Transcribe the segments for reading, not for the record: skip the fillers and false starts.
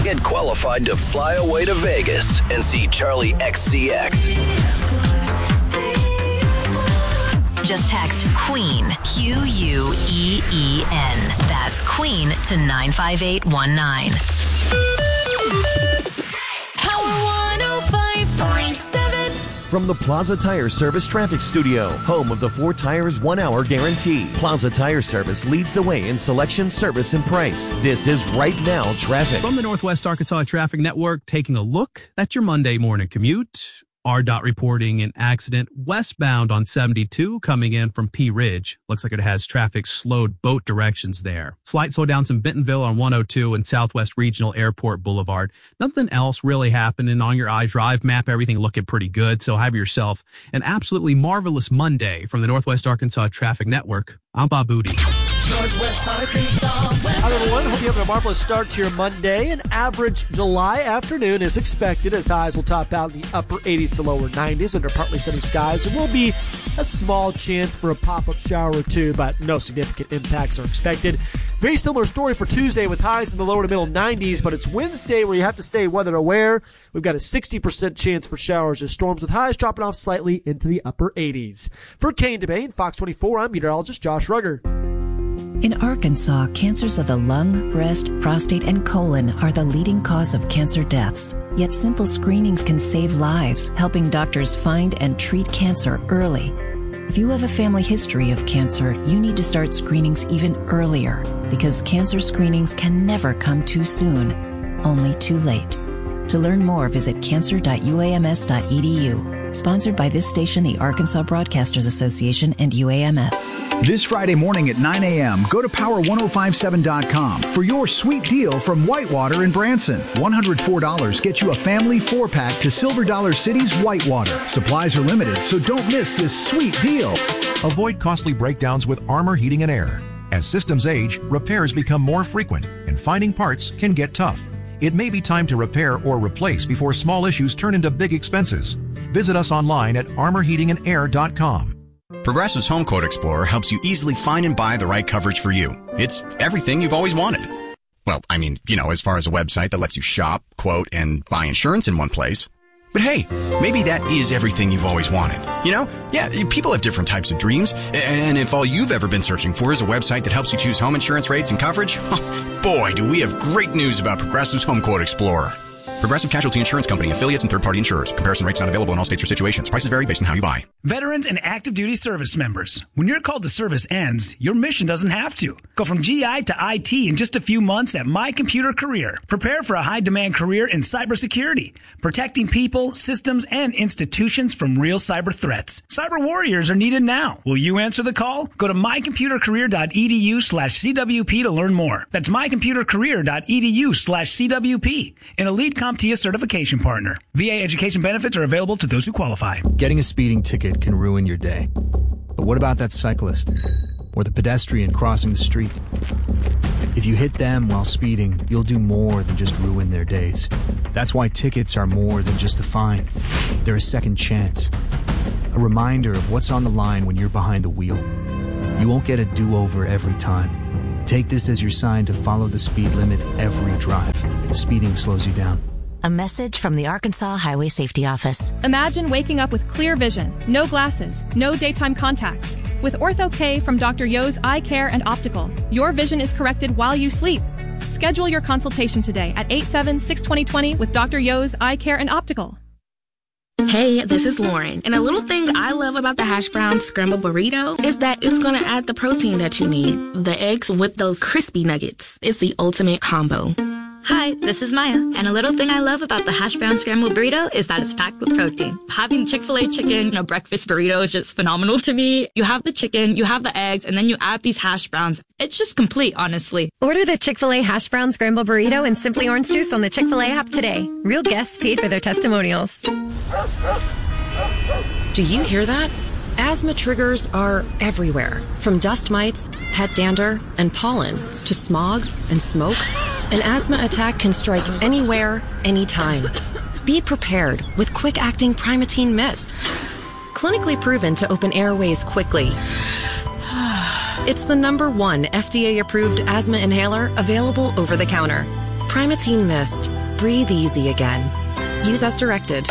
Get qualified to fly away to Vegas and see Charlie XCX. Just text QUEEN, QUEEN. That's QUEEN to 95819. Power 105.7. From the Plaza Tire Service Traffic Studio, home of the 4 Tires 1 Hour Guarantee. Plaza Tire Service leads the way in selection, service, and price. This is Right Now Traffic. From the Northwest Arkansas Traffic Network, taking a look at your Monday morning commute. RDOT reporting an accident westbound on 72 coming in from Pea Ridge. Looks like it has traffic slowed both directions there. Slight slowdowns in Bentonville on 102 and Southwest Regional Airport Boulevard. Nothing else really happening on your iDrive map. Everything looking pretty good. So have yourself an absolutely marvelous Monday from the Northwest Arkansas Traffic Network. I'm Bob Booty. Northwest Arkansas. Hi, everyone. Hope you're having a marvelous start to your Monday. An average July afternoon is expected as highs will top out in the upper 80s to lower 90s under partly sunny skies. There will be a small chance for a pop-up shower or two, but no significant impacts are expected. Very similar story for Tuesday with highs in the lower to middle 90s, but it's Wednesday where you have to stay weather aware. We've got a 60% chance for showers or storms with highs dropping off slightly into the upper 80s. For Kane DeBane, Fox 24, I'm meteorologist Josh Rugger. In Arkansas, cancers of the lung, breast, prostate, and colon are the leading cause of cancer deaths. Yet simple screenings can save lives, helping doctors find and treat cancer early. If you have a family history of cancer, you need to start screenings even earlier because cancer screenings can never come too soon, only too late. To learn more, visit cancer.uams.edu. Sponsored by this station, the Arkansas Broadcasters Association, and UAMS. This Friday morning at 9 a.m., go to power1057.com for your sweet deal from Whitewater in Branson. $104 gets you a family 4-pack to Silver Dollar City's Whitewater. Supplies are limited, so don't miss this sweet deal. Avoid costly breakdowns with Armor Heating and Air. As systems age, repairs become more frequent, and finding parts can get tough. It may be time to repair or replace before small issues turn into big expenses. Visit us online at armorheatingandair.com. Progressive's Home Quote Explorer helps you easily find and buy the right coverage for you. It's everything you've always wanted. Well, I mean, as far as a website that lets you shop, quote, and buy insurance in one place. But hey, maybe that is everything you've always wanted. Yeah, people have different types of dreams. And if all you've ever been searching for is a website that helps you choose home insurance rates and coverage, boy, do we have great news about Progressive's Home Quote Explorer. Progressive Casualty Insurance Company, affiliates, and third-party insurers. Comparison rates not available in all states or situations. Prices vary based on how you buy. Veterans and active duty service members. When your call to service ends, your mission doesn't have to. Go from GI to IT in just a few months at My Computer Career. Prepare for a high-demand career in cybersecurity, protecting people, systems, and institutions from real cyber threats. Cyber warriors are needed now. Will you answer the call? Go to mycomputercareer.edu/CWP to learn more. That's mycomputercareer.edu/CWP. An elite CompTIA certification partner. VA education benefits are available to those who qualify. Getting a speeding ticket can ruin your day. But what about that cyclist? Or the pedestrian crossing the street? If you hit them while speeding, you'll do more than just ruin their days. That's why tickets are more than just a fine. They're a second chance. A reminder of what's on the line when you're behind the wheel. You won't get a do-over every time. Take this as your sign to follow the speed limit every drive. Speeding slows you down. A message from the Arkansas Highway Safety Office. Imagine waking up with clear vision, no glasses, no daytime contacts. With Ortho-K from Dr. Yo's Eye Care and Optical, your vision is corrected while you sleep. Schedule your consultation today at 876-2020 with Dr. Yo's Eye Care and Optical. Hey, this is Lauren, and a little thing I love about the hash brown scrambled burrito is that it's going to add the protein that you need. The eggs with those crispy nuggets. It's the ultimate combo. Hi, this is Maya, and a little thing I love about the hash brown scrambled burrito is that it's packed with protein. Having Chick-fil-A chicken in a breakfast burrito is just phenomenal to me. You have the chicken, you have the eggs, and then you add these hash browns. It's just complete, honestly. Order the Chick-fil-A hash brown scrambled burrito and Simply Orange Juice on the Chick-fil-A app today. Real guests paid for their testimonials. Do you hear that? Asthma triggers are everywhere, from dust mites, pet dander, and pollen, to smog and smoke. An asthma attack can strike anywhere, anytime. Be prepared with quick-acting Primatene Mist. Clinically proven to open airways quickly. It's the #1 FDA-approved asthma inhaler available over the counter. Primatene Mist. Breathe easy again. Use as directed.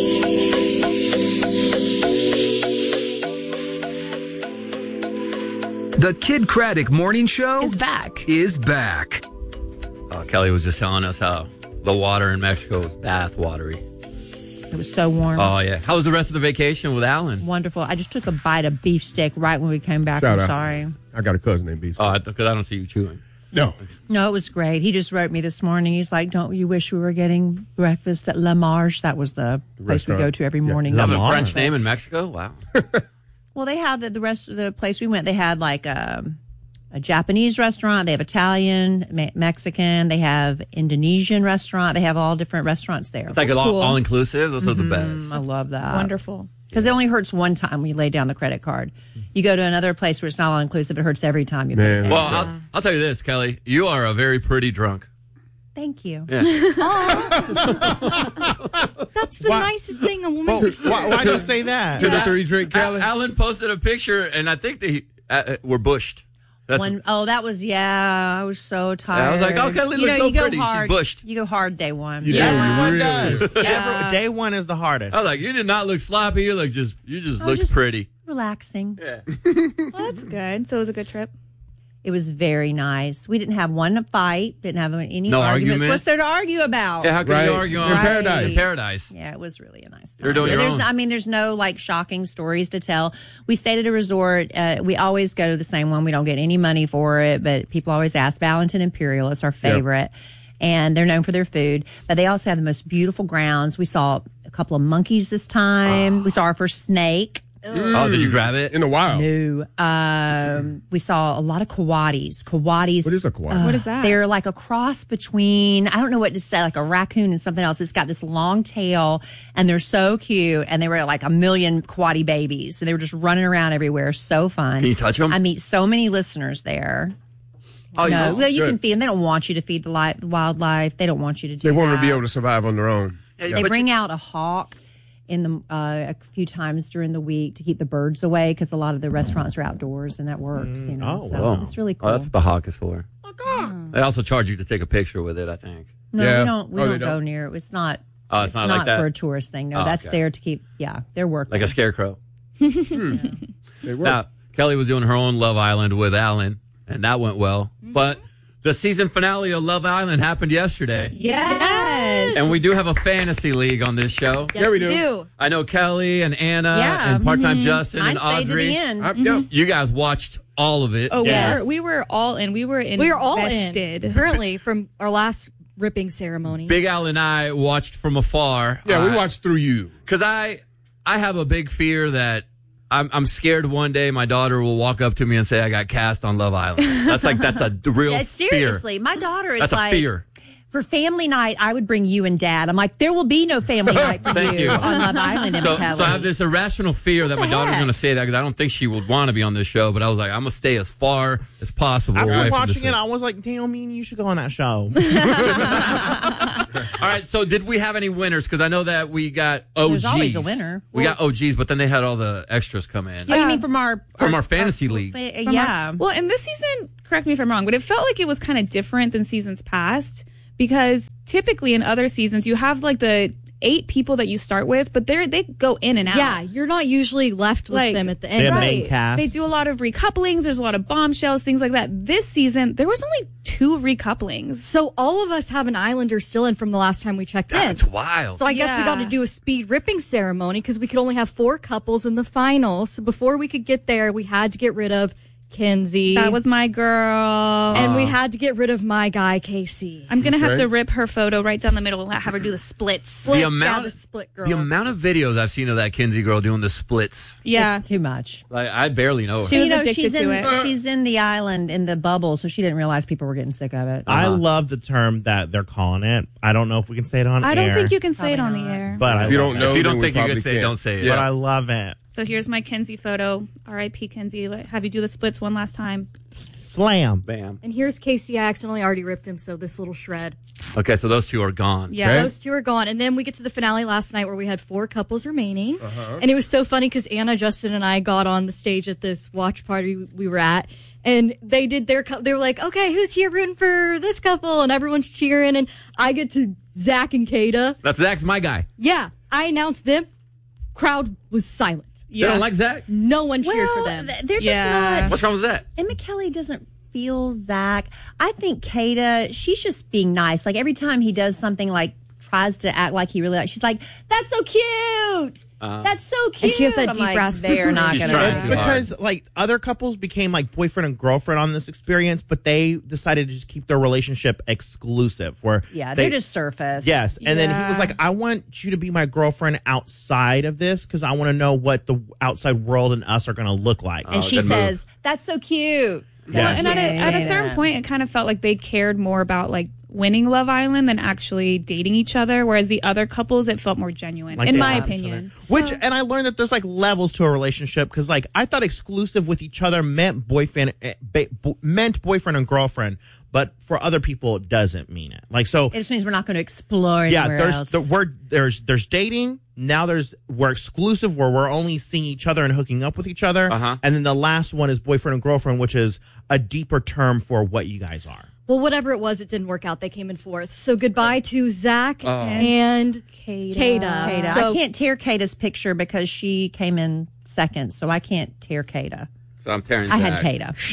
The Kid Craddock Morning Show Is back. Kelly was just telling us how the water in Mexico was bath watery. It was so warm. Oh, yeah. How was the rest of the vacation with Alan? Wonderful. I just took a bite of beefsteak right when we came back. Shout I'm out. sorry. I got a cousin named Beef. Oh, because I don't see you chewing. No. No, it was great. He just wrote me this morning. He's like, don't you wish we were getting breakfast at La Marge? That was the place we go to every morning. Have a French name in Mexico? Wow. Well, they have the rest of the place we went. They had like a Japanese restaurant. They have Italian, Mexican. They have Indonesian restaurant. They have all different restaurants there. It's like all inclusive. Those are the best. I love that. Wonderful. Because it only hurts one time when you lay down the credit card. You go to another place where it's not all inclusive. It hurts every time you pay. Well, I'll tell you this, Kelly. You are a very pretty drunk. Thank you. Yeah. That's the nicest thing a woman can Why do you say that? To the three drink Kelly? Alan posted a picture, and I think they were bushed. That was, I was so tired. I was like, oh, Kelly looks so pretty. Hard. She's bushed. You go hard day one. Everyone does. Yeah. Day one is the hardest. I was like, you did not look sloppy. You just looked pretty. Relaxing. Yeah. Well, that's good. So it was a good trip. It was very nice. We didn't have one fight. Didn't have any No arguments. argument? What's there to argue about? Yeah, how can you argue on paradise? In paradise. Yeah, it was really a nice time. You're doing your own. There's no like shocking stories to tell. We stayed at a resort. We always go to the same one. We don't get any money for it, but people always ask. Valentin Imperial. It's our favorite. And they're known for their food, but they also have the most beautiful grounds. We saw a couple of monkeys this time. We saw our first snake. Oh, did you grab it? In the wild? No. We saw a lot of coatis. Coatis. What is a coati? What is that? They're like a cross between, I don't know what to say, like a raccoon and something else. It's got this long tail, and they're so cute, and they were like 1 million coati babies, and they were just running around everywhere. So fun. Can you touch them? I meet so many listeners there. Oh, no, well, you good. can feed them. They don't want you to feed the wildlife. They don't want you to do that. They want them to be able to survive on their own. They bring out a hawk in the a few times during the week to keep the birds away, because a lot of the restaurants are outdoors, and that works. You know, so it's really cool. Oh, that's what the hawk is for. They also charge you to take a picture with it, I think. No, we don't go near it. It's not. Oh, it's not like that? for a tourist thing. No, Oh, that's okay. there to keep. Yeah, they're working Like a scarecrow. They work. Now, Kelly was doing her own Love Island with Alan, and that went well. But the season finale of Love Island happened yesterday. Yes. And we do have a fantasy league on this show. Yes, we do. I know Kelly and Anna and part-time Justin Mine and stayed to Audrey. the end. You guys watched all of it. Oh, we were all in. We were in. We are all in currently from our last ripping ceremony. Big Al and I watched from afar. Yeah, we watched through you. Because I have a big fear that I'm scared one day my daughter will walk up to me and say I got cast on Love Island. That's a real fear. Seriously, my daughter is That's like, a fear. for family night, I would bring you and Dad. I'm like, there will be no family night for Thank you. on Love Island. So Kelly. I have this irrational fear that my daughter's going to say that, because I don't think she would want to be on this show. But I was like, I'm going to stay as far as possible away After from watching this it, I was like, damn, me and you should go on that show. All right, so did we have any winners? Because I know that we got OGs. There's always a winner. We got OGs, but then they had all the extras come in. Oh, you mean from our fantasy league? Well, and this season, correct me if I'm wrong, but it felt like it was kind of different than seasons past, because typically in other seasons you have like the 8 people that you start with, but they go in and out. Yeah, you're not usually left with them at the end. Main cast. They do a lot of recouplings. There's a lot of bombshells, things like that. This season, there was only 2 recouplings. So all of us have an Islander still in from the last time we checked in. That's wild. So I guess we got to do a speed ripping ceremony because we could only have 4 couples in the final. So before we could get there, we had to get rid of Kenzie. That was my girl. And we had to get rid of my guy, Casey. I'm going to have to rip her photo right down the middle and have her do the splits. The amount, the split girl. the amount of videos I've seen of that Kinsey girl doing the splits. Yeah. It's too much. Like, I barely know her. She was addicted to it. She's in the island in the bubble, so she didn't realize people were getting sick of it. I love the term that they're calling it. I don't know if we can say it on air. I don't think you can say it on the air. But If you don't know, if you don't then we think you probably can say it, can't. don't say it. But I love it. So here's my Kenzie photo. R.I.P. Kenzie. Have you do the splits one last time. Slam. Bam. And here's Casey. I accidentally already ripped him, so this little shred. Okay, so those two are gone. Yeah, those two are gone. And then we get to the finale last night where we had 4 couples remaining. And it was so funny because Anna, Justin, and I got on the stage at this watch party we were at. And they did they were like, okay, who's here rooting for this couple? And everyone's cheering. And I get to Zach and Kata. Zach's my guy. Yeah, I announced them. Crowd was silent. Yeah. They don't like Zach? No one cheered for them. They're just not. What's wrong with that? Emma Kelly doesn't feel Zach. I think Kata, she's just being nice. Like every time he does something like tries to act like he really likes, she's like, that's so cute. That's so cute. And she has that I'm deep like, rasp. They're not going to. It's because like other couples became like boyfriend and girlfriend on this experience, but they decided to just keep their relationship exclusive. Where they're just surface. Yes, and then he was like, "I want you to be my girlfriend outside of this because I want to know what the outside world and us are going to look like." And she says, "That's so cute." Well, and at a certain point, it kind of felt like they cared more about like winning Love Island than actually dating each other. Whereas the other couples, it felt more genuine, Like in they my love each opinion. And I learned that there's like levels to a relationship because like I thought exclusive with each other meant boyfriend and girlfriend, but for other people it doesn't mean it. Like so, it just means we're not going to explore anywhere else. There's dating. Now we're exclusive where we're only seeing each other and hooking up with each other. And then the last one is boyfriend and girlfriend, which is a deeper term for what you guys are. Well, whatever it was, it didn't work out. They came in 4th. So goodbye to Zach and Kata. So I can't tear Kata's picture because she came in 2nd, so I can't tear Kata. So I'm tearing I Zach. had Kata.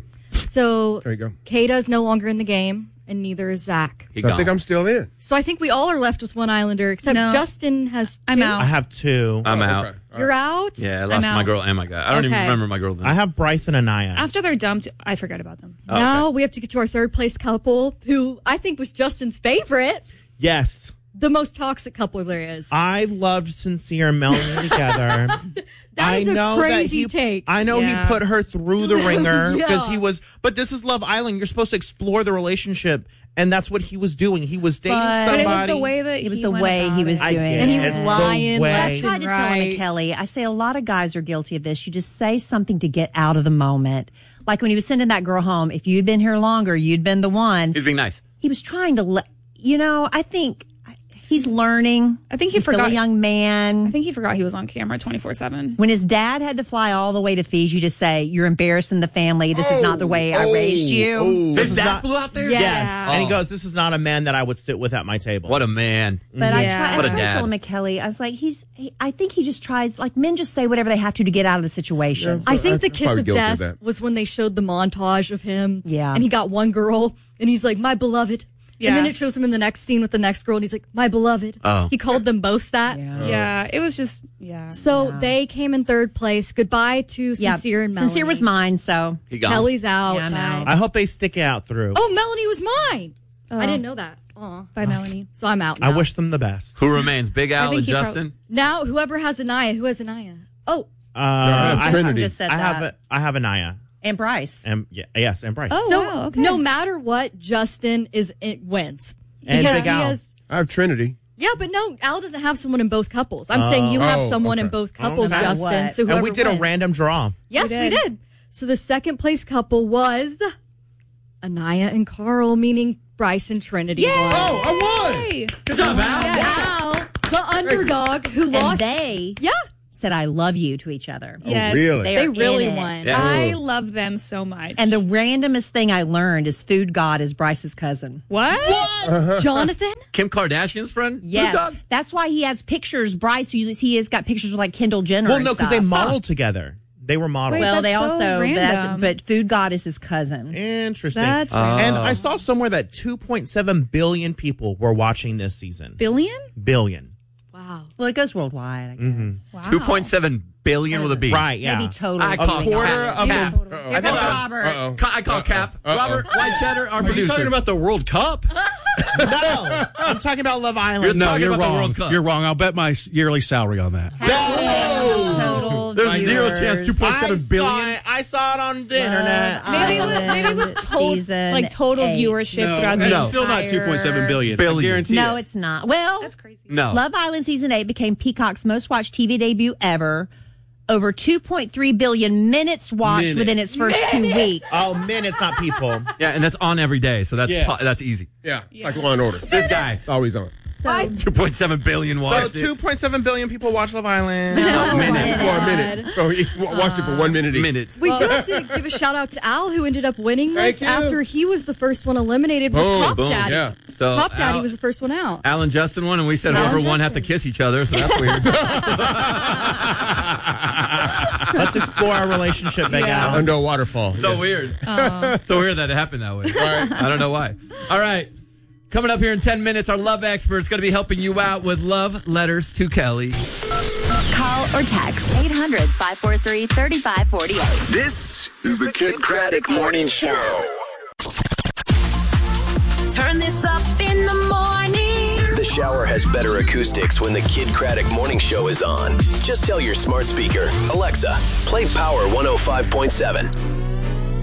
So there you go. Kata's no longer in the game, and neither is Zach. I think I'm still in. So I think we all are left with one Islander, except Justin has 2. I'm out. I have 2. I'm out. Okay. You're out? Yeah, I lost my girl and my guy. I don't even remember my girl's name. I have Bryce and Anaya. After they're dumped, I forget about them. Now we have to get to our 3rd place couple, who I think was Justin's favorite. Yes. The most toxic couple there is. I loved Sincere and Melanie together. That is a crazy take. I know he put her through the ringer because Yeah. he was, but this is Love Island. You're supposed to explore the relationship, and that's what he was doing. He was dating somebody. But it was the way that It was the way he was doing it. And he was lying left I tried and to tell Emma right. Kelly, I say a lot of guys are guilty of this. You just say something to get out of the moment. Like when he was sending that girl home, if you'd been here longer, you'd been the one. He's being nice. He was trying to I think he's learning. I think he's still a young man. I think he forgot he was on camera 24/7. When his dad had to fly all the way to Fiji to say, you're embarrassing the family. This is not the way I raised you. His dad flew out there? Yes. And he goes, "This is not a man that I would sit with at my table." What a man. But I What a tried to dad. tell Emma Kelly, I was like, I think he just tries, like men just say whatever they have to get out of the situation. I think the kiss probably of guilty of death that. was when they showed the montage of him. Yeah. And he got one girl, and he's like, my beloved. And then it shows him in the next scene with the next girl, and he's like, my beloved. Oh. He called them both that. Yeah, it was just, So they came in 3rd place. Goodbye to Sincere and Melanie. Sincere was mine, so. Kelly's out. Yeah, I'm out. I hope they stick it out through. Oh, Melanie was mine. I didn't know that. Bye, Melanie. So I'm out I now. wish them the best. Who remains? Big Al think and he Justin? Now, whoever has Anaya, who has Anaya? Oh, I Trinity. just said I that. have Anaya. And Bryce. And yes, and Bryce. so wow, okay. no matter what, Justin wins. And Because Big he Al. has. I have Trinity. Yeah, but no, Al doesn't have someone in both couples. I'm saying you have someone in both couples, Okay. Justin. What? So whoever And we did a wins. random draw. Yes, we did. So the 2nd place couple was Anaya and Carl, meaning Bryce and Trinity. Won. Oh, I won. Hey. Good job, Al. Al, the underdog who And lost. they said, I love you to each other. Yes. Oh, really? They are really in it. won. Yeah. I love them so much. And the randomest thing I learned is Food God is Bryce's cousin. what? Jonathan? Kim Kardashian's friend? Yes. Food God? That's why he has pictures. Bryce, he has got pictures with like Kendall Jenner. Well, and no, because stuff. they modeled together. They were modeled. Wait, Well, they That's so also, random. but Food God is his cousin. Interesting. That's And I saw somewhere that 2.7 billion people were watching this season. Billion? Billion. Wow. Well, it goes worldwide, I guess. Wow. 2.7 billion with a B. Right, yeah. Maybe total. I A call quarter of Cap. the... I call Robert. I call Cap. Robert White Cheddar, our Are you producer. talking about the World Cup? No, I'm talking about Love Island. No, talking you're about the wrong. World Cup. You're wrong. I'll bet my yearly salary on that. Total There's viewers. zero chance 2.7 billion. I saw it on the internet. Maybe it was total Season 8. viewership throughout the It's still not entire- 2.7 billion. Billion. I guarantee No, it. it's not. Well, That's crazy. No. Love Island Season 8 became Peacock's most watched TV debut ever. over 2.3 billion minutes watched within its first 2 weeks. Oh, minutes, not people. Yeah, and that's on every day, so that's easy. Yeah, it's like Law and Order. This guy. It's always on. 2.7 billion watched So it. 2.7 billion people watch Love Island. Minutes. For a minute. Oh, he watched it for 1 minute each. Minutes. We do have to give a shout out to Al, who ended up winning this Thank you. after he was the first one eliminated with Pop Daddy. Yeah. So Pop Daddy Al- was the first one out. Al and Justin won, and we said whoever won had to kiss each other, so that's weird. Let's explore our relationship, Big Al. Under a waterfall. So weird. So weird that it happened that way. I don't know why. All right. Coming up here in 10 minutes, our love expert's going to be helping you out with love letters to Kelly. Call or text 800-543-3548. This is the Kid Craddock Morning Show. Turn this up in the morning. The shower has better acoustics when the Kid Craddock Morning Show is on. Just tell your smart speaker, Alexa, play Power 105.7.